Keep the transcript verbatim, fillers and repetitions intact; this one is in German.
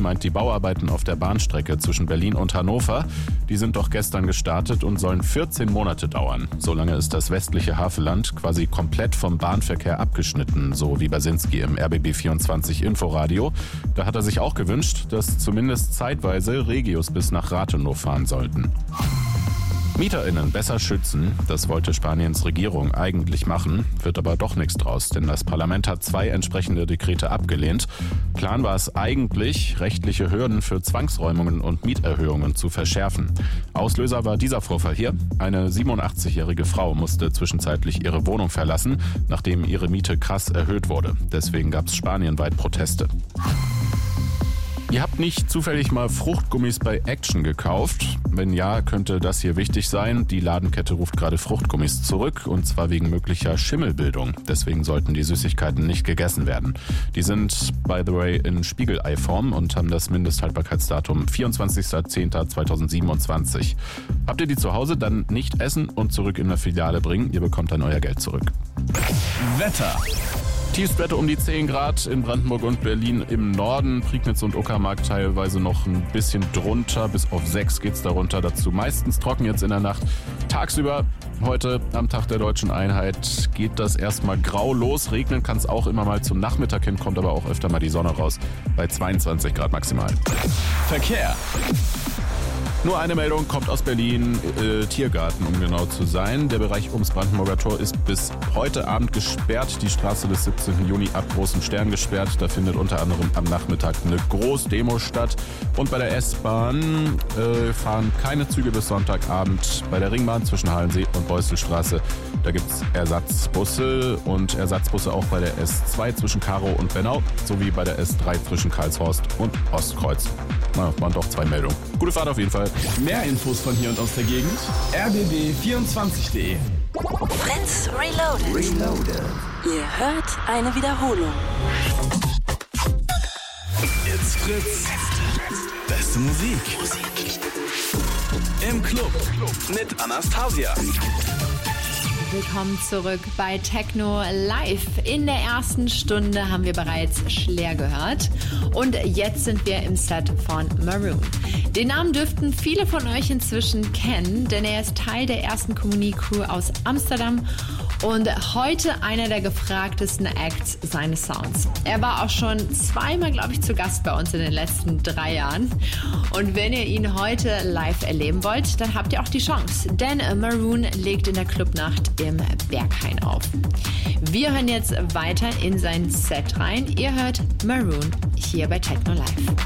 meint die Bauarbeiten auf der Bahnstrecke zwischen Berlin und Hannover. Die sind doch gestern gestartet und sollen vierzehn Monate dauern. Solange ist das westliche Havelland quasi komplett vom Bahnverkehr abgeschnitten, so wie Basinski im R B B vierundzwanzig Inforadio. Da hat er sich auch gewünscht, dass zumindest zeitweise Regios bis nach Rathenow fahren sollten. MieterInnen besser schützen, das wollte Spaniens Regierung eigentlich machen, wird aber doch nichts draus, denn das Parlament hat zwei entsprechende Dekrete abgelehnt. Plan war es eigentlich, rechtliche Hürden für Zwangsräumungen und Mieterhöhungen zu verschärfen. Auslöser war dieser Vorfall hier. Eine siebenundachtzigjährige Frau musste zwischenzeitlich ihre Wohnung verlassen, nachdem ihre Miete krass erhöht wurde. Deswegen gab es spanienweit Proteste. Ihr habt nicht zufällig mal Fruchtgummis bei Action gekauft? Wenn ja, könnte das hier wichtig sein. Die Ladenkette ruft gerade Fruchtgummis zurück, und zwar wegen möglicher Schimmelbildung. Deswegen sollten die Süßigkeiten nicht gegessen werden. Die sind, by the way, in Spiegeleiform und haben das Mindesthaltbarkeitsdatum vierundzwanzigster zehnter zweitausendsiebenundzwanzig. Habt ihr die zu Hause, dann nicht essen und zurück in der Filiale bringen. Ihr bekommt dann euer Geld zurück. Wetter. Tiefstwerte um die zehn Grad in Brandenburg und Berlin im Norden, Prignitz und Uckermark teilweise noch ein bisschen drunter, bis auf sechs geht's darunter. Dazu meistens trocken jetzt in der Nacht. Tagsüber, heute am Tag der Deutschen Einheit, geht das erstmal grau los. Regnen kann es auch immer mal zum Nachmittag hin, kommt aber auch öfter mal die Sonne raus, bei zweiundzwanzig Grad maximal. Verkehr. Nur eine Meldung kommt aus Berlin, äh, Tiergarten, um genau zu sein. Der Bereich ums Brandenburger Tor ist bis heute Abend gesperrt. Die Straße des siebzehnten Juni ab Großen Stern gesperrt. Da findet unter anderem am Nachmittag eine Großdemo statt. Und bei der S-Bahn äh, fahren keine Züge bis Sonntagabend. Bei der Ringbahn zwischen Halensee und Beusselstraße, da gibt es Ersatzbusse und Ersatzbusse auch bei der S zwei zwischen Karow und Bennau, sowie bei der S drei zwischen Karlshorst und Ostkreuz. Na, das waren doch zwei Meldungen. Gute Fahrt auf jeden Fall. Mehr Infos von hier und aus der Gegend. R B B vierundzwanzig punkt de. Fritz Reloaded. Reloaded. Ihr hört eine Wiederholung. It's Fritz. Beste Musik. Im Club mit Anastasia. Willkommen zurück bei Techno Live. In der ersten Stunde haben wir bereits Schlager gehört und jetzt sind wir im Set von Maroon. Den Namen dürften viele von euch inzwischen kennen, denn er ist Teil der ersten Kommunie-Crew aus Amsterdam und heute einer der gefragtesten Acts seines Sounds. Er war auch schon zweimal, glaube ich, zu Gast bei uns in den letzten drei Jahren. Und wenn ihr ihn heute live erleben wollt, dann habt ihr auch die Chance, denn Maroon legt in der Clubnacht im Berghain auf. Wir hören jetzt weiter in sein Set rein. Ihr hört Maroon hier bei Techno Live.